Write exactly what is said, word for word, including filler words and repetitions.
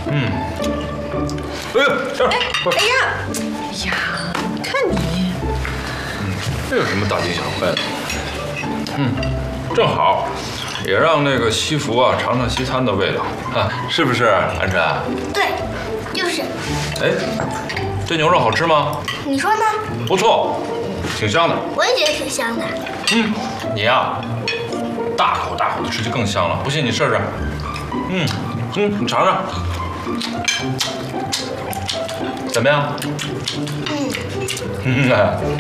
嗯。哎呀，这儿，快！ 哎呀，哎呀，看你， 嗯，这有什么大惊小怪的？嗯，正好，也让那个西服啊尝尝西餐的味道啊，是不是，安晨？ 对，就是。 哎，这牛肉好吃吗？ 你说呢？ 不错，挺香的。 我也觉得挺香的。 嗯，你呀，大口大口的吃就更香了。不信你试试。嗯嗯，你尝尝，怎么样？ 嗯。 嗯。